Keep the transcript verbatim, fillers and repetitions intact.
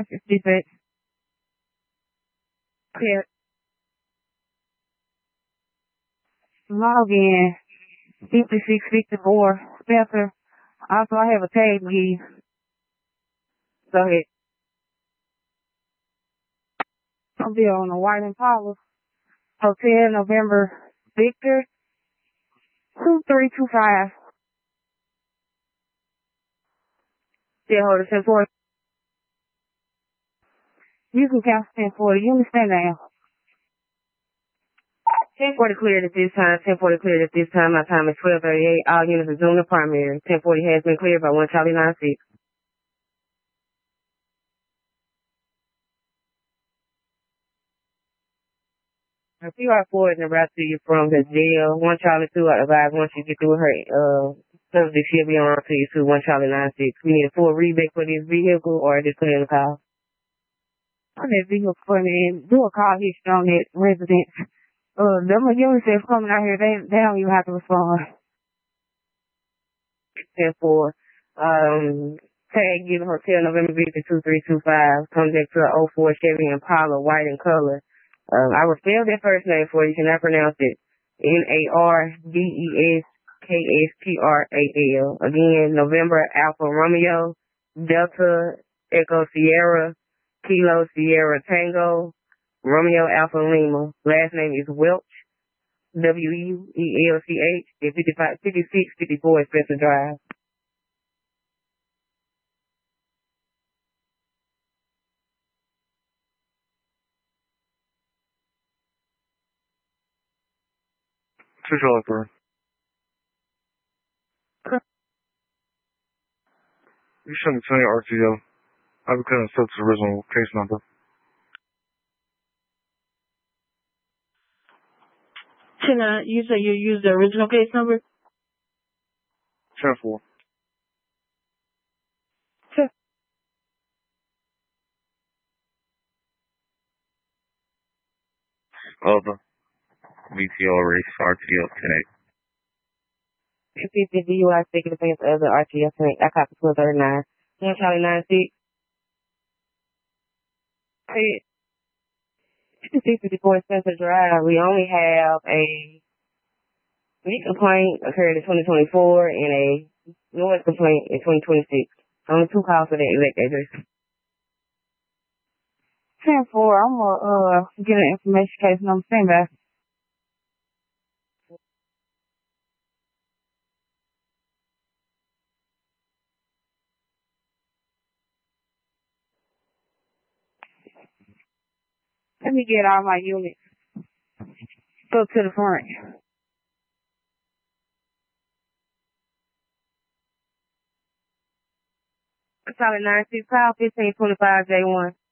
fifty-six. Clear. Login. fifty-six fifty-four. Spencer. Also, I have a tag to give you. Go ahead. I'll be on the White Impala. Hotel November Victor. two three two five. Still hold it ten forty. You can count ten forty. You understand now? ten forty cleared at this time. ten forty cleared at this time. My time is twelve thirty-eight. All units resume the primary. ten forty has been cleared by one Charlie nine six. A P R four is in route to you from the jail. one Charlie two out of five. Once you get through her, uh, custody, she'll be on to you to one Charlie nine six. We need a full rebate for this vehicle or just put in the call. On that vehicle for me and do a call history on that resident. Uh, them units that's coming out here, they, they don't even have to respond. ten four. Um, tag given Hotel November Victor two three two five. Comes back to an oh four Chevy Impala, white in color. Um, I will spell that first name for you. You cannot pronounce it. N A R D E S K S T R A L. Again, November Alpha Romeo, Delta Echo Sierra, Kilo Sierra Tango, Romeo Alpha Lima. Last name is Welch, W U E L C H, at fifty-five, fifty-six fifty-four Spencer Drive. Two Charlie three. You shouldn't send R T O. I couldn't accept the original case number. Can I, you say you used the original case number? ten four. Sure. Over. V T O race R T O ten eight. fifty D U I taking offense of the R T O ten eight. I copy twelve thirty-nine. one Charlie nine six. fifty-six fifty-four Spencer Drive. We only have a leak complaint occurred in twenty twenty-four and a noise complaint in twenty twenty-six. Only two calls for that elect address. ten four, I'm going to uh, get an information case number. Stand by. Let me get all my units. Go to the front. Charlie nine six, call fifteen twenty-five J one.